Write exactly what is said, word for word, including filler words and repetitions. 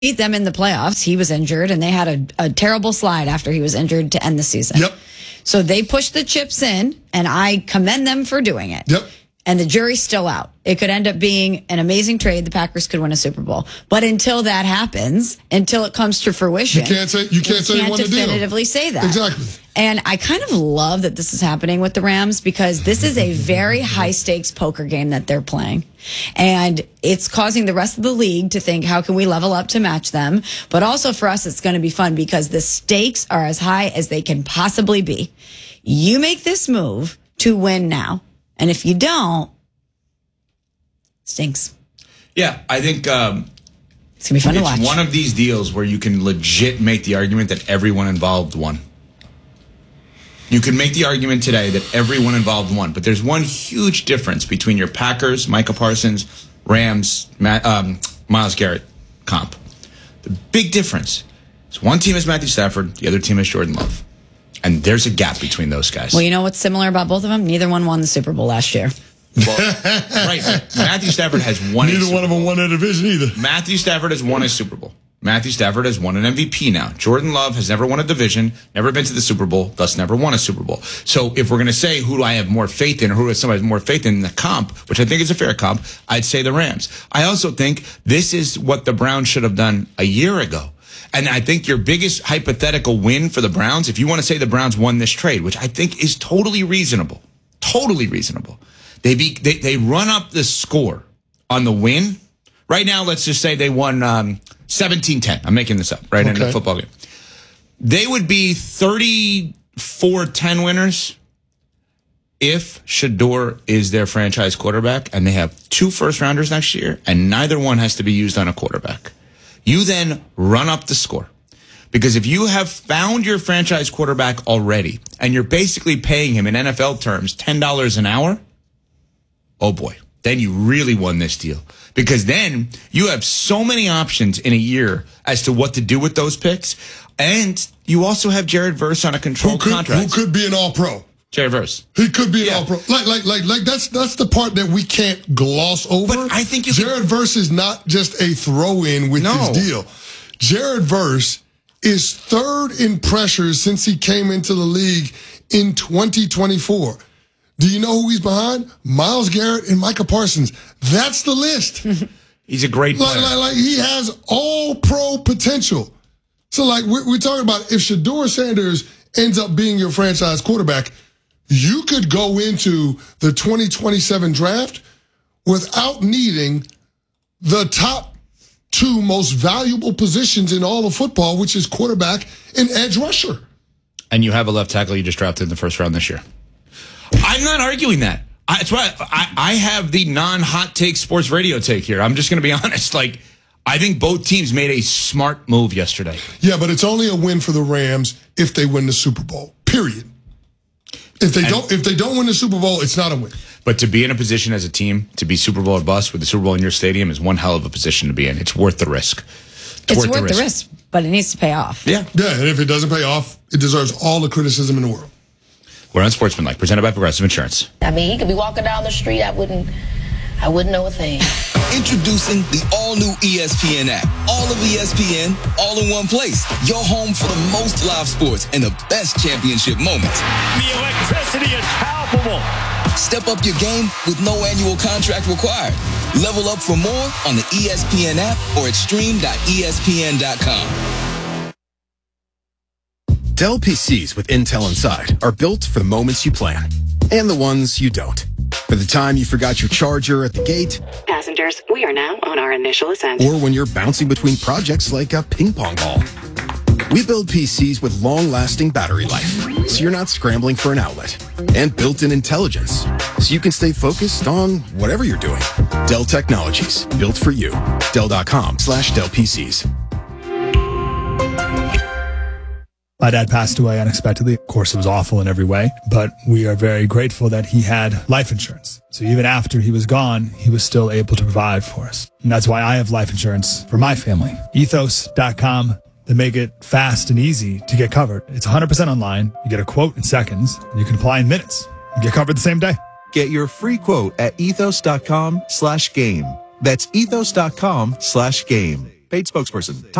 beat them in the playoffs. He was injured, and they had a, a terrible slide after he was injured to end the season. Yep. So they pushed the chips in, and I commend them for doing it. Yep. And the jury's still out. It could end up being an amazing trade. The Packers could win a Super Bowl. But until that happens, until it comes to fruition, you can't say you can't, say can't you won the deal. definitively say that. Exactly. And I kind of love that this is happening with the Rams because this is a very high stakes poker game that they're playing. And it's causing the rest of the league to think, how can we level up to match them? But also for us, it's going to be fun because the stakes are as high as they can possibly be. You make this move to win now. And if you don't, stinks. Yeah, I think um, it's going to be fun to watch. It's one of these deals where you can legit make the argument that everyone involved won. You can make the argument today that everyone involved won, but there's one huge difference between your Packers, Micah Parsons, Rams, Matt, um, Myles Garrett comp. The big difference is one team is Matthew Stafford, the other team is Jordan Love. And there's a gap between those guys. Well, you know what's similar about both of them? Neither one won the Super Bowl last year. Well, right. Matthew Stafford has won Neither a Super one of them won a division either. Matthew Stafford has won a Super Bowl. Matthew Stafford has won an M V P now. Jordan Love has never won a division, never been to the Super Bowl, thus never won a Super Bowl. So if we're going to say who do I have more faith in or who has somebody more faith in the comp, which I think is a fair comp, I'd say the Rams. I also think this is what the Browns should have done a year ago. And I think your biggest hypothetical win for the Browns, if you want to say the Browns won this trade, which I think is totally reasonable, totally reasonable. They be, they, they run up the score on the win. Right now, let's just say they won um, seventeen ten. I'm making this up, right, okay. in the football game. They would be thirty-four ten winners if Shedeur is their franchise quarterback, and they have two first-rounders next year, and neither one has to be used on a quarterback. You then run up the score. Because if you have found your franchise quarterback already, and you're basically paying him in N F L terms ten dollars an hour, oh boy, then you really won this deal. Because then you have so many options in a year as to what to do with those picks. And you also have Jared Verse on a controlled who could, contract. Who could be an all-pro. Jared Verse. He could be an yeah. all-pro. Like, like, like, like that's that's the part that we can't gloss over. But I think you Jared can... Verse is not just a throw-in with no. his deal. Jared Verse is third in pressures since he came into the league in twenty twenty-four. Do you know who he's behind? Myles Garrett and Micah Parsons. That's the list. He's a great player. Like, like, like he has all-pro potential. So, like, we're, we're talking about if Shedeur Sanders ends up being your franchise quarterback, you could go into the twenty twenty-seven draft without needing the top two most valuable positions in all of football, which is quarterback and edge rusher. And you have a left tackle you just drafted in the first round this year. I'm not arguing that. I, that's why I, I have the non-hot take sports radio take here. I'm just going to be honest. Like, I think both teams made a smart move yesterday. Yeah, but it's only a win for the Rams if they win the Super Bowl. Period. If they and, don't, if they don't win the Super Bowl, it's not a win. But to be in a position as a team to be Super Bowl or bust with the Super Bowl in your stadium is one hell of a position to be in. It's worth the risk. It's, it's worth, worth the, risk. the risk, but it needs to pay off. Yeah, yeah. And if it doesn't pay off, it deserves all the criticism in the world. We're on Sportsmanlike, presented by Progressive Insurance. I mean, he could be walking down the street. I wouldn't, I wouldn't know a thing. Introducing the all-new E S P N app. All of E S P N, all in one place. Your home for the most live sports and the best championship moments. The electricity is palpable. Step up your game with no annual contract required. Level up for more on the E S P N app or at stream dot E S P N dot com. Dell P Cs with Intel inside are built for the moments you plan and the ones you don't. For the time you forgot your charger at the gate. Passengers, we are now on our initial ascent. Or when you're bouncing between projects like a ping pong ball. We build P Cs with long-lasting battery life, so you're not scrambling for an outlet. And built-in intelligence, so you can stay focused on whatever you're doing. Dell Technologies, built for you. Dell.com slash Dell PCs. My dad passed away unexpectedly. Of course, it was awful in every way, but we are very grateful that he had life insurance. So even after he was gone, he was still able to provide for us. And that's why I have life insurance for my family. Ethos dot com. They make it fast and easy to get covered. It's one hundred percent online. You get a quote in seconds, and you can apply in minutes. You get covered the same day. Get your free quote at ethos dot com slash game. That's ethos dot com slash game. paid spokesperson.